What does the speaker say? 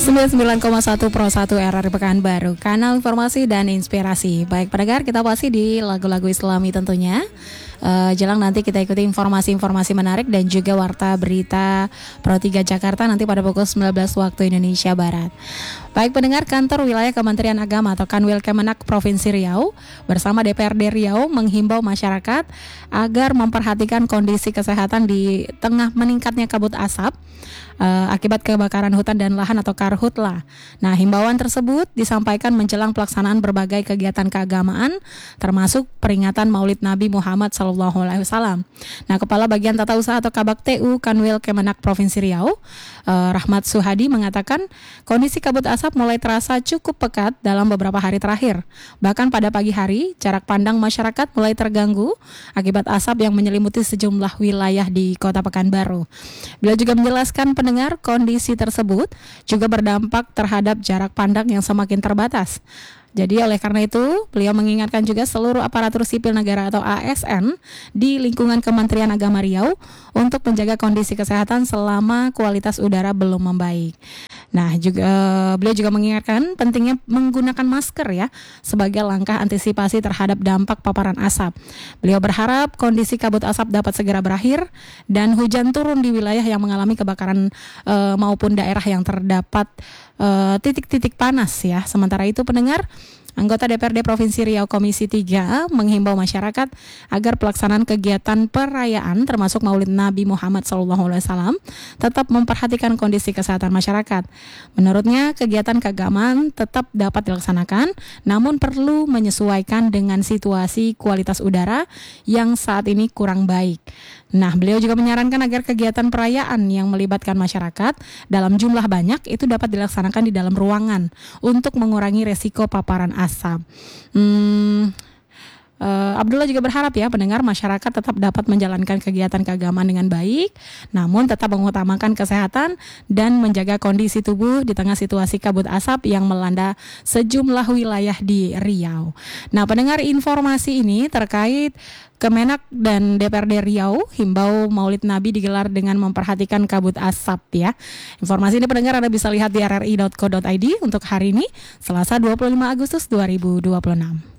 99,1 Pro 1 RRI Pekanbaru, kanal informasi dan inspirasi. Baik pendengar, kita pasti di lagu-lagu Islami tentunya. Jelang nanti kita ikuti informasi-informasi menarik dan juga warta berita Pro 3 Jakarta nanti pada pukul 19 waktu Indonesia Barat. Baik pendengar, kantor wilayah Kementerian Agama atau Kanwil Kemenak Provinsi Riau bersama DPRD Riau menghimbau masyarakat agar memperhatikan kondisi kesehatan di tengah meningkatnya kabut asap akibat kebakaran hutan dan lahan atau karhutla. Nah, himbauan tersebut disampaikan menjelang pelaksanaan berbagai kegiatan keagamaan termasuk peringatan Maulid Nabi Muhammad SAW. Nah, Kepala Bagian Tata Usaha atau Kabak TU Kanwil Kemenak Provinsi Riau, Rahmat Suhadi mengatakan kondisi kabut asap mulai terasa cukup pekat dalam beberapa hari terakhir. Bahkan pada pagi hari, jarak pandang masyarakat mulai terganggu akibat asap yang menyelimuti sejumlah wilayah di Kota Pekanbaru. Beliau juga menjelaskan pendengar kondisi tersebut juga berdampak terhadap jarak pandang yang semakin terbatas. Jadi oleh karena itu, beliau mengingatkan juga seluruh aparatur sipil negara atau ASN di lingkungan Kementerian Agama Riau untuk menjaga kondisi kesehatan selama kualitas udara belum membaik. Nah, beliau juga mengingatkan pentingnya menggunakan masker ya sebagai langkah antisipasi terhadap dampak paparan asap. Beliau berharap kondisi kabut asap dapat segera berakhir dan hujan turun di wilayah yang mengalami kebakaran maupun daerah yang terdapat titik-titik panas ya. Sementara itu pendengar, anggota DPRD Provinsi Riau Komisi 3 menghimbau masyarakat agar pelaksanaan kegiatan perayaan termasuk Maulid Nabi Muhammad SAW tetap memperhatikan kondisi kesehatan masyarakat. Menurutnya, kegiatan keagamaan tetap dapat dilaksanakan, namun perlu menyesuaikan dengan situasi kualitas udara yang saat ini kurang baik. Nah, beliau juga menyarankan agar kegiatan perayaan yang melibatkan masyarakat dalam jumlah banyak itu dapat dilaksanakan di dalam ruangan untuk mengurangi resiko paparan asap. Abdullah juga berharap ya pendengar masyarakat tetap dapat menjalankan kegiatan keagamaan dengan baik, namun tetap mengutamakan kesehatan dan menjaga kondisi tubuh di tengah situasi kabut asap yang melanda sejumlah wilayah di Riau. Nah pendengar, informasi ini terkait Kemenak dan DPRD Riau himbau Maulid Nabi digelar dengan memperhatikan kabut asap ya. Informasi ini pendengar Anda bisa lihat di rri.co.id untuk hari ini Selasa 25 Agustus 2026.